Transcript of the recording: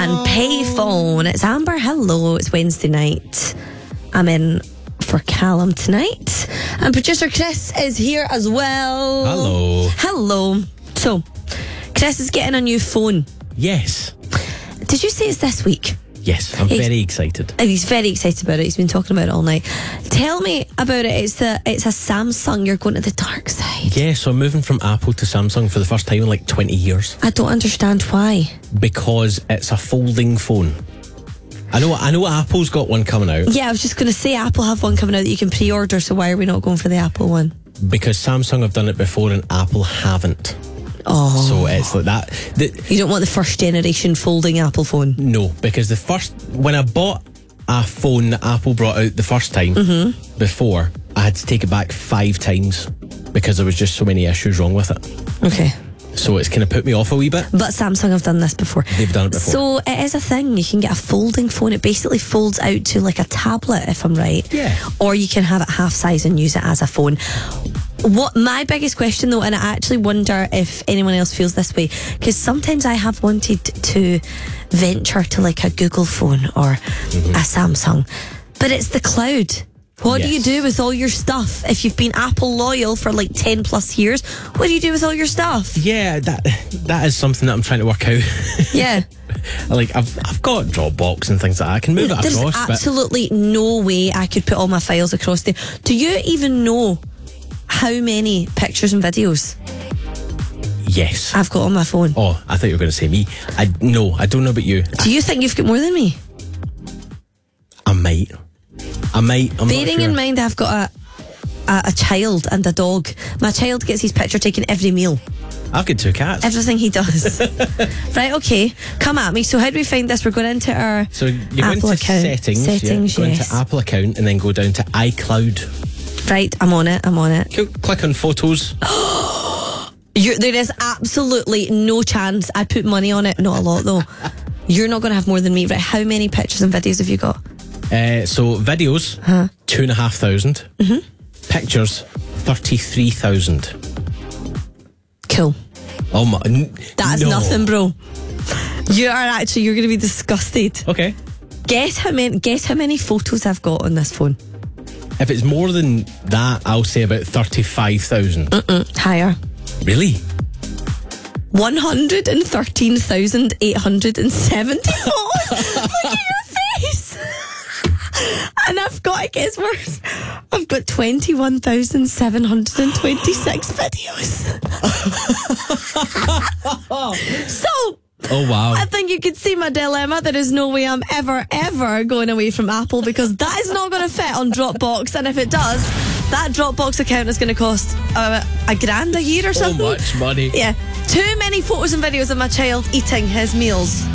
and Payphone. It's Amber. Hello. It's Wednesday night. I'm in for Callum tonight. And producer Chris is here as well. Hello. Hello. So, Chris is getting a new phone. Yes. Did you say it's this week? Yes, I'm very excited. And he's very excited about it. He's been talking about it all night. Tell me about it. It's a Samsung. You're going to the dark side. Yeah, so I'm moving from Apple to Samsung for the first time in like 20 years. I don't understand why. Because it's a folding phone. I know Apple's got one coming out. Yeah, I was just going to say Apple have one coming out that you can pre-order, so why are we not going for the Apple one? Because Samsung have done it before and Apple haven't. Oh. So it's like that. You don't want the first generation folding Apple phone? No, because when I bought a phone that Apple brought out the first time before, I had to take it back 5 times because there was just so many issues wrong with it. Okay. So it's kind of put me off a wee bit. But Samsung have done this before. They've done it before. So it is a thing. You can get a folding phone. It basically folds out to like a tablet, if I'm right. Yeah. Or you can have it half size and use it as a phone. What my biggest question though, and I actually wonder if anyone else feels this way, because sometimes I have wanted to venture to like a Google phone or a Samsung, but it's the cloud. What do you do with all your stuff? If you've been Apple loyal for like 10 plus years, what do you do with all your stuff? Yeah, that is something that I'm trying to work out. Yeah. Like I've got Dropbox and things like that. I can move it There's across. absolutely no way I could put all my files across there. Do you even know how many pictures and videos Yes, I've got on my phone? Oh, I thought you were going to say me. No, I don't know about you. Do you think you've got more than me? I might. I'm Bearing not sure. in mind I've got a child and a dog. My child gets his picture taken every meal. I've got 2 cats. Everything he does. Right, okay. Come at me. So how do we find this? We're going into our So you go Apple into account. settings, go into Yes. Apple account and then go down to iCloud. Right, I'm on it. Click on photos. There is absolutely no chance I'd put money on it. Not a lot though. You're not going to have more than me. Right, how many pictures and videos have you got? So videos, 2,500. Pictures, 33,000. Cool. Oh my! That's nothing, bro. You're going to be disgusted. Okay. Guess how many photos I've got on this phone. If it's more than that, I'll say about 35,000. Higher. Really? 113,870 photos. Look at your face. And I've got, it gets worse, I've got 21,726 videos. So, oh wow. I think you can see my dilemma. There is no way I'm ever going away from Apple, because that is not going to fit on Dropbox. And if it does, that Dropbox account is going to cost $1,000 a year or something. So much money. Yeah. Too many photos and videos of my child eating his meals.